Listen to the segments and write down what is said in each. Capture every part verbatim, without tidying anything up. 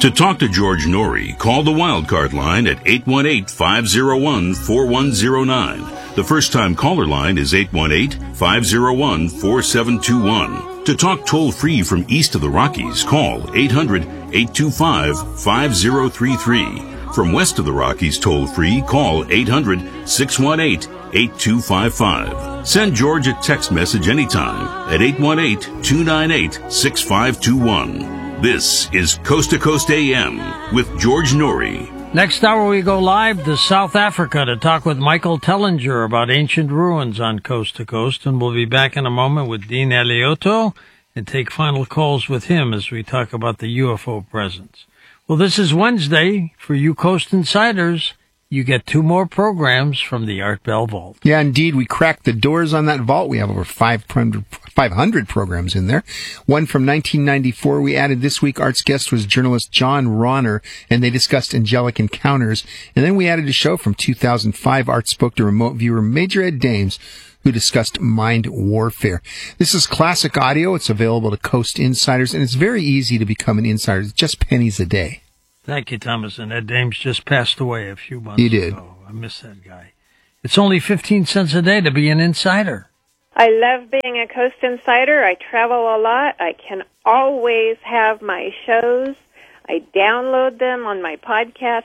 To talk to George Norrie, call the Wildcard line at eight one eight, five oh one, four one oh nine. The first-time caller line is eight one eight, five oh one, four seven two one. To talk toll-free from east of the Rockies, call eight hundred, eight two five, five oh three three. From west of the Rockies toll-free, call eight hundred, six one eight, eight two five five. Send George a text message anytime at eight one eight, two nine eight, six five two one. This is Coast to Coast A M with George Norrie. Next hour we go live to South Africa to talk with Michael Tellinger about ancient ruins on Coast to Coast, and we'll be back in a moment with Dean Eliotto and take final calls with him as we talk about the U F O presence. Well, this is Wednesday. For you Coast Insiders, you get two more programs from the Art Bell Vault. Yeah, indeed. We cracked the doors on that vault. We have over five hundred programs in there. One from nineteen ninety-four we added this week. Art's guest was journalist John Ronner, and they discussed angelic encounters. And then we added a show from two thousand five. Art spoke to remote viewer Major Ed Dames, who discussed mind warfare. This is classic audio. It's available to Coast Insiders, and it's very easy to become an insider. It's just pennies a day. Thank you, Thomas. And Ed Dames just passed away a few months he did. ago. I miss that guy. It's only fifteen cents a day to be an insider. I love being a Coast Insider. I travel a lot. I can always have my shows. I download them on my podcast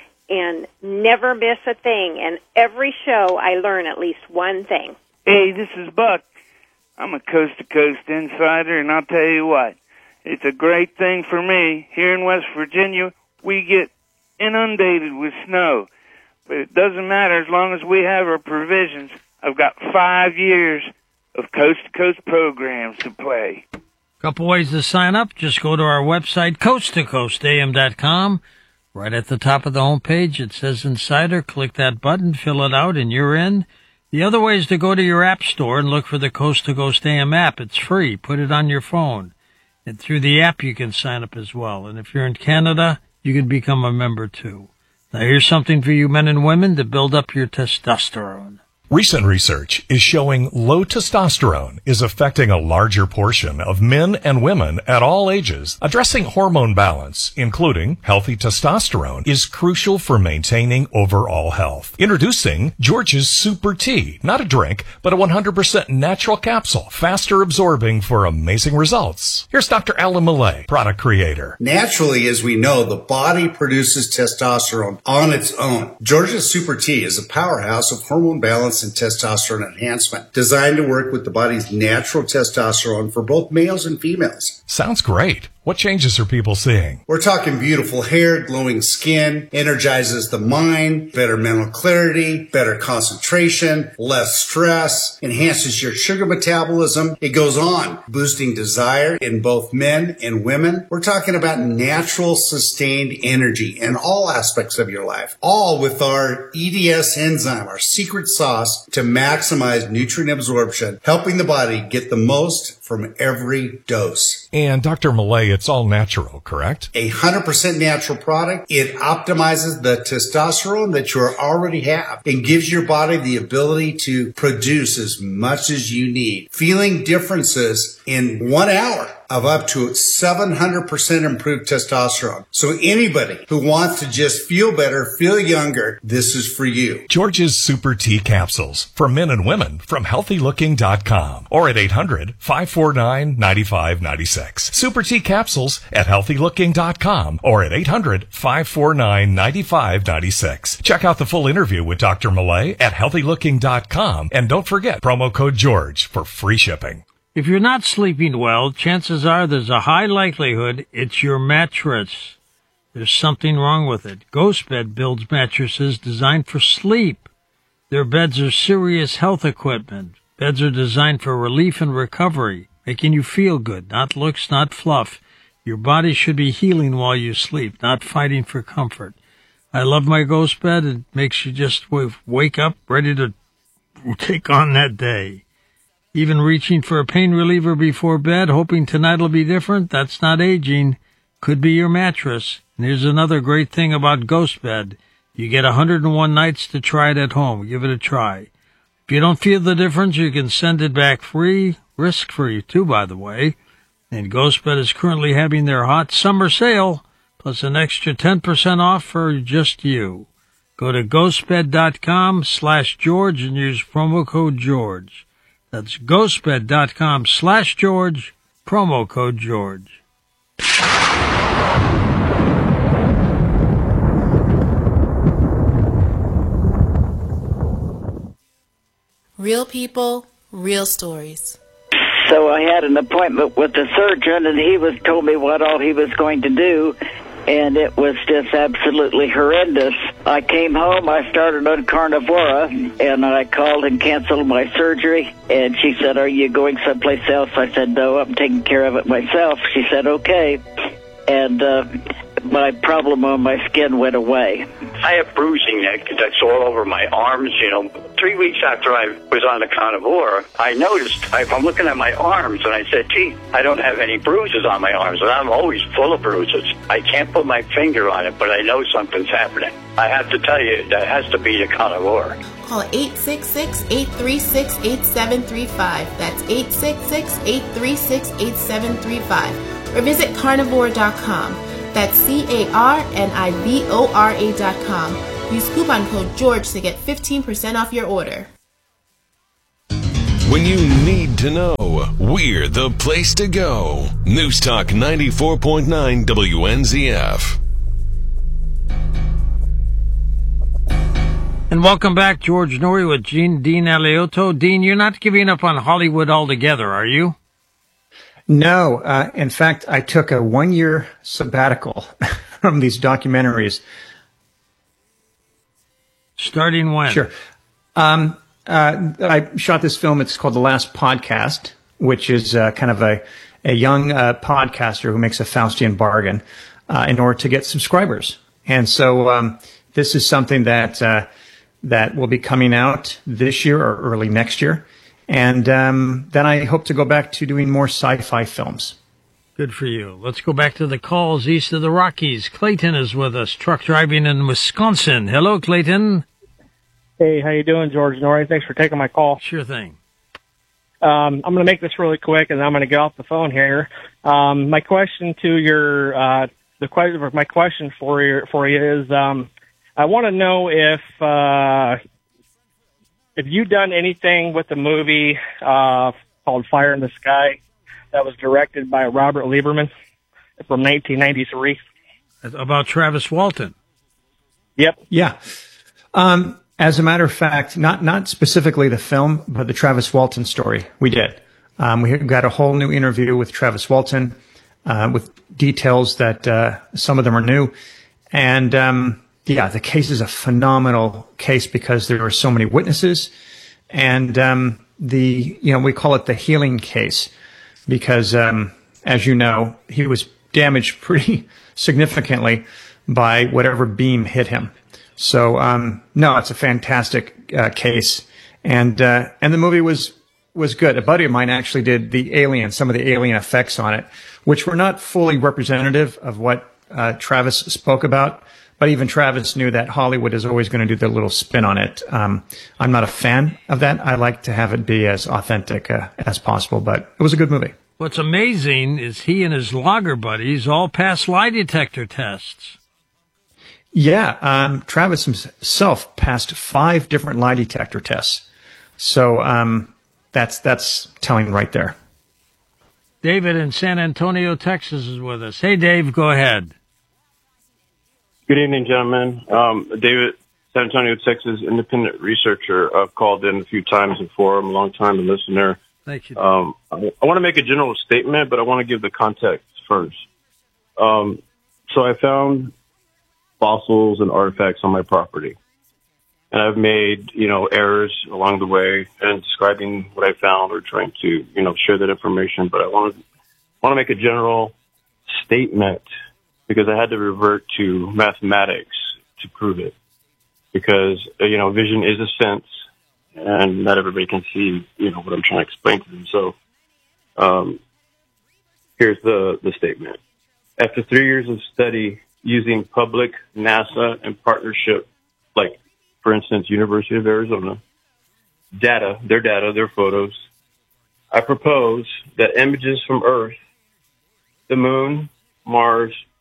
and never miss a thing. And every show I learn at least one thing. Hey, this is Buck. I'm a Coast to Coast Insider, and I'll tell you what, it's a great thing for me. Here in West Virginia, we get inundated with snow. But it doesn't matter as long as we have our provisions. I've got five years of coast-to-coast programs to play. Couple ways to sign up. Just go to our website, coast to coast a m dot com. Right at the top of the homepage, it says Insider. Click that button, fill it out, and you're in. The other way is to go to your app store and look for the Coast to Coast A M app. It's free. Put it on your phone. And through the app, you can sign up as well. And if you're in Canada, you can become a member, too. Now, here's something for you men and women to build up your testosterone. Recent research is showing low testosterone is affecting a larger portion of men and women at all ages. Addressing hormone balance, including healthy testosterone, is crucial for maintaining overall health. Introducing George's Super Tea. Not a drink, but a one hundred percent natural capsule, faster absorbing for amazing results. Here's Doctor Alan Millay, product creator. Naturally, as we know, the body produces testosterone on its own. George's Super Tea is a powerhouse of hormone balance and testosterone enhancement, designed to work with the body's natural testosterone for both males and females. Sounds great. What changes are people seeing? We're talking beautiful hair, glowing skin, energizes the mind, better mental clarity, better concentration, less stress, enhances your sugar metabolism. It goes on, boosting desire in both men and women. We're talking about natural, sustained energy in all aspects of your life, all with our E D S enzyme, our secret sauce to maximize nutrient absorption, helping the body get the most from every dose. And Doctor Millay, it's all natural, correct? A one hundred percent natural product. It optimizes the testosterone that you already have and gives your body the ability to produce as much as you need. Feeling differences in one hour of up to seven hundred percent improved testosterone. So anybody who wants to just feel better, feel younger, this is for you. George's Super Tea Capsules for men and women from healthy looking dot com or at eight hundred, five four nine, nine five nine six. Super Tea Capsules at healthy looking dot com or at eight hundred, five four nine, nine five nine six. Check out the full interview with Doctor Millay at healthy looking dot com and don't forget promo code George for free shipping. If you're not sleeping well, chances are there's a high likelihood it's your mattress. There's something wrong with it. GhostBed builds mattresses designed for sleep. Their beds are serious health equipment. Beds are designed for relief and recovery, making you feel good, not looks, not fluff. Your body should be healing while you sleep, not fighting for comfort. I love my GhostBed. It makes you just wake up ready to take on that day. Even reaching for a pain reliever before bed, hoping tonight will be different, that's not aging. Could be your mattress. And here's another great thing about GhostBed. You get one hundred one nights to try it at home. Give it a try. If you don't feel the difference, you can send it back free, risk-free too, by the way. And GhostBed is currently having their hot summer sale plus an extra ten percent off for just you. Go to ghostbed.com slash George and use promo code George. That's ghostbed.com slash George, promo code George. Real people, real stories. So I had an appointment with the surgeon, and he was told me what all he was going to do, and it was just absolutely horrendous. I came home, I started on Carnivora, and I called and canceled my surgery, and she said, "Are you going someplace else?" I said, "No, I'm taking care of it myself." She said, "Okay." And uh, my problem on my skin went away. I have bruising that, that's all over my arms, you know. Three weeks after I was on the Carnivora, I noticed, I, I'm looking at my arms, and I said, gee, I don't have any bruises on my arms, and I'm always full of bruises. I can't put my finger on it, but I know something's happening. I have to tell you, that has to be the Carnivora. Call eight six six, eight three six, eight seven three five. That's eight six six, eight three six, eight seven three five. Or visit carnivore dot com. That's C A R N I V O R A dot com. Use coupon code George to get fifteen percent off your order. When you need to know, we're the place to go. News Talk ninety-four point nine W N Z F. And welcome back, George Noory with Gene Dean Alioto. Dean, you're not giving up on Hollywood altogether, are you? No. Uh, in fact, I took a one-year sabbatical from these documentaries. Starting when? Sure. Um, uh, I shot this film. It's called The Last Podcast, which is uh, kind of a, a young uh, podcaster who makes a Faustian bargain uh, in order to get subscribers. And so um, this is something that uh, that will be coming out this year or early next year. And um, then I hope to go back to doing more sci-fi films. Good for you. Let's go back to the calls east of the Rockies. Clayton is with us, truck driving in Wisconsin. Hello, Clayton. Hey, how you doing, George Noory? Thanks for taking my call. Sure thing. Um, I'm going to make this really quick, and I'm going to get off the phone here. Um, my question to your, uh, the question, my question for you, for you is, um, I want to know if, uh, have you done anything with the movie uh, called Fire in the Sky that was directed by Robert Lieberman from nineteen ninety-three? About Travis Walton. Yep. Yeah. Um, as a matter of fact, not not specifically the film, but the Travis Walton story. We did. Um, we got a whole new interview with Travis Walton uh, with details that uh, some of them are new. And um yeah, the case is a phenomenal case because there are so many witnesses, and um, the you know we call it the healing case because, um, as you know, he was damaged pretty significantly by whatever beam hit him. So um, no, it's a fantastic uh, case, and uh, and the movie was was good. A buddy of mine actually did the alien, some of the alien effects on it, which were not fully representative of what uh, Travis spoke about. But even Travis knew that Hollywood is always going to do their little spin on it. Um, I'm not a fan of that. I like to have it be as authentic uh, as possible, but it was a good movie. What's amazing is he and his logger buddies all passed lie detector tests. Yeah, um, Travis himself passed five different lie detector tests. So um, that's that's telling right there. David in San Antonio, Texas is with us. Hey, Dave, go ahead. Good evening, gentlemen. Um, David, San Antonio, Texas, independent researcher. I've called in a few times before. I'm a long-time listener. Thank you. Um, I, I want to make a general statement, but I want to give the context first. Um, so I found fossils and artifacts on my property. And I've made, you know, errors along the way in describing what I found or trying to, you know, share that information. But I want to want to make a general statement because I had to revert to mathematics to prove it. Because, uh, you know, vision is a sense, and not everybody can see, you know, what I'm trying to explain to them. So um, here's the, the statement. After three years of study using public, NASA, and partnership, like, for instance, University of Arizona, data, their data, their photos, I propose that images from Earth, the Moon, Mars,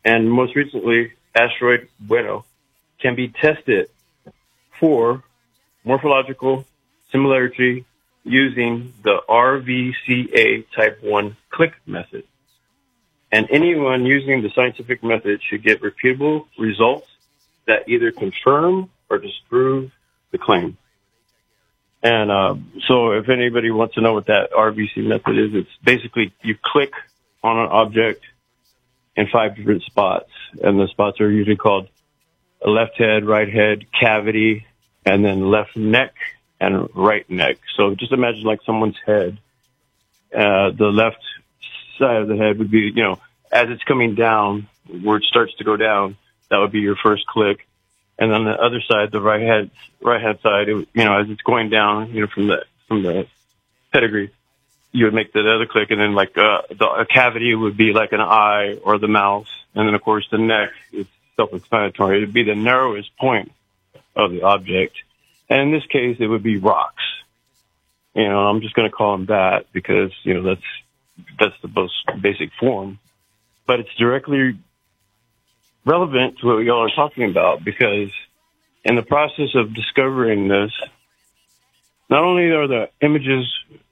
and most recently, Asteroid Bueno, can be tested for morphological similarity using the R V C A Type one click method. And anyone using the scientific method should get repeatable results that either confirm or disprove the claim. And uh, so if anybody wants to know what that R V C method is, it's basically you click on an object in five different spots, and the spots are usually called left head, right head, cavity, and then left neck and right neck. So just imagine like someone's head. Uh, the left side of the head would be, you know, as it's coming down, where it starts to go down, that would be your first click. And on the other side, the right hand, right hand side, it, you know, as it's going down, you know, from the, from the pedigree, you would make the other click, and then like, uh, the a cavity would be like an eye or the mouth. And then of course the neck is self-explanatory. It would be the narrowest point of the object. And in this case, it would be rocks. You know, I'm just going to call them that because, you know, that's, that's the most basic form. But it's directly relevant to what y'all are talking about, because in the process of discovering this, not only are the images